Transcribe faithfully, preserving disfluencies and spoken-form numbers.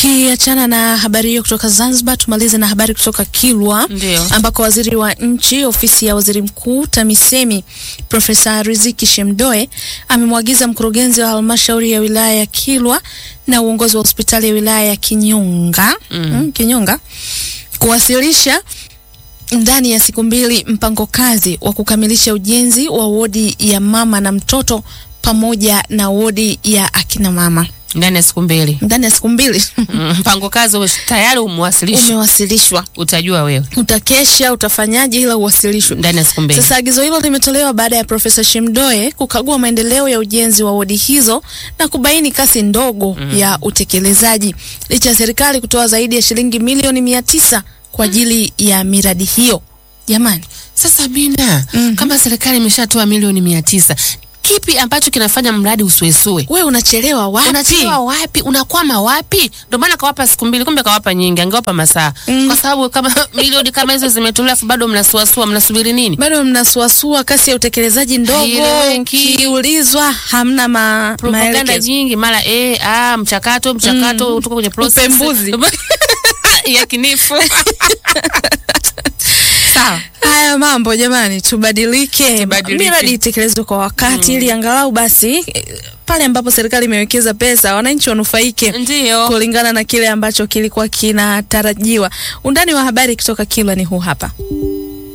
Tukiachana na habari hiyo kutoka Zanzibar, tumalize na habari kutoka Kilwa. Ndiyo. Ambako waziri wa nchi ofisi ya waziri mkuu TAMISEMI Profesa Riziki Shemdoe amemwagiza mkurugenzi wa halmashauri ya wilaya ya Kilwa na uongozi wa hospitali ya wilaya ya Kinyonga, mm. Mm, Kinyonga kuwasilisha ndani ya siku mbili mpango kazi wa kukamilisha ujenzi wa wodi ya mama na mtoto pamoja na wodi ya akina mama. Ndani ya siku mbili. Ndani ya siku mbili. Mpango kazi tayari umewasilishwa. Umewasilishwa. Utajua wewe. Utakesha, utafanyaje ila uwasilishwe. Ndani ya siku mbili. Sasa agizo hilo limetolewa baada ya Profesa Shemdoe kukagua maendeleo ya ujenzi wa wodi hizo na kubaini kasi ndogo mm. ya utekelezaji. Licha ya serikali kutoa zaidi ya shilingi milioni mia tisa kwa ajili ya miradi hiyo. Jamani. Sasa Bina, mm-hmm. kama serikali imeshatoa milioni mia tisa, kipi ambacho kinafanya mradi usuesue? Wewe unachelewa wapi? Unachelewa wapi? Unakwama wapi? Ndio maana kawapa siku mbili, kumbe kawapa nyingi, angewapa masaa. Mm. Kwa sababu kama milioni kama hizo zimetolewa bado mnasuasua, mnasubiri nini? Bado mnasuasua, kasi ya utekelezaji ndogo, kiulizwa hamna ma propaganda nyingi, mara eh ah mchakato mchakato mm. tuko kwenye process. Upembuzi. Yakinifu. Sawa. Haya mambo jamani, tubadilike. Tubadilike. Miradi itekelezwe kwa wakati mm. ili angalau basi pale ambapo serikali imewekeza pesa wananchi wanufaike. Ndiyo. Kulingana na kile ambacho kilikuwa kinatarajiwa. Undani wa habari kutoka Kilwa ni huu hapa.